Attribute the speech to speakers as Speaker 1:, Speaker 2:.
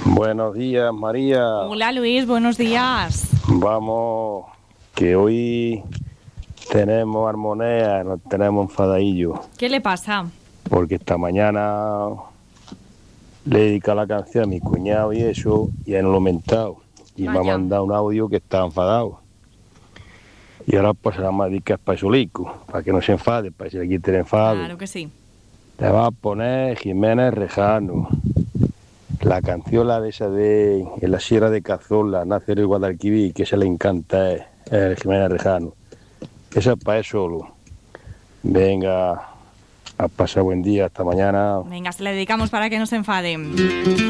Speaker 1: Buenos días, María.
Speaker 2: Hola, Luis, buenos días.
Speaker 1: Vamos, que hoy tenemos armonía, nos tenemos enfadadillos.
Speaker 2: ¿Qué le pasa?
Speaker 1: Porque esta mañana le he dedicado la canción a mi cuñado y eso, y él no lo ha mentado. Y me ha
Speaker 2: Vaya.
Speaker 1: mandado un audio que está enfadado. Y ahora pues se la va a dedicar para Solico, para que no se enfade, para que se le quite el enfado.
Speaker 2: Claro que sí.
Speaker 1: Le va a poner Jiménez Rejano. La canción, la de esa de En la Sierra de Cazorla, nace el Guadalquivir, que se le encanta, el Jiménez Rejano. Esa es para él solo. Venga, a pasar buen día, hasta mañana.
Speaker 2: Venga, se le dedicamos para que no se enfade.